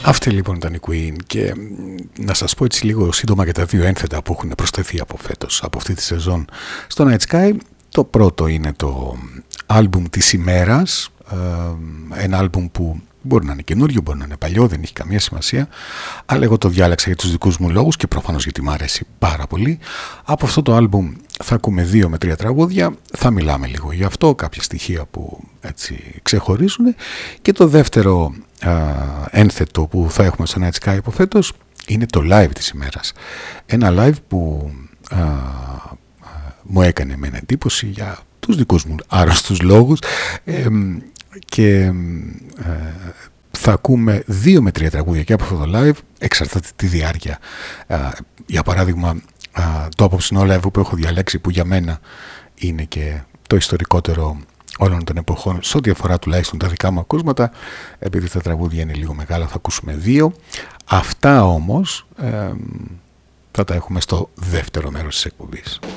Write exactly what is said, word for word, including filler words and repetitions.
Αυτή λοιπόν ήταν η Queen και να σας πω έτσι λίγο σύντομα για τα δύο ένθετα που έχουν προσθεθεί από φέτος, από αυτή τη σεζόν στο Night Sky. Το πρώτο είναι το άλμπουμ της ημέρας, ένα άλμπουμ που μπορεί να είναι καινούριο, μπορεί να είναι παλιό, δεν έχει καμία σημασία, αλλά εγώ το διάλεξα για τους δικούς μου λόγους και προφανώς γιατί μου αρέσει πάρα πολύ. Από αυτό το άλμπουμ θα ακούμε δύο με τρία τραγούδια, θα μιλάμε λίγο γι' αυτό, κάποια στοιχεία που έτσι ξεχωρίζουν, και το δεύτερο α, ένθετο που θα έχουμε στο Night Sky από φέτος είναι το live της ημέρας. Ένα live που α, α, μου έκανε με εντύπωση για τους δικούς μου άρρωστους λόγους, ε, και ε, θα ακούμε δύο με τρία τραγούδια και από αυτό το live, εξαρτάται τη διάρκεια. Ε, για παράδειγμα, ε, το απόψινό live που έχω διαλέξει, που για μένα είναι και το ιστορικότερο όλων των εποχών, σε ό,τι αφορά τουλάχιστον τα δικά μου ακούσματα, επειδή τα τραγούδια είναι λίγο μεγάλα, θα ακούσουμε δύο. Αυτά όμως ε, θα τα έχουμε στο δεύτερο μέρος της εκπομπής.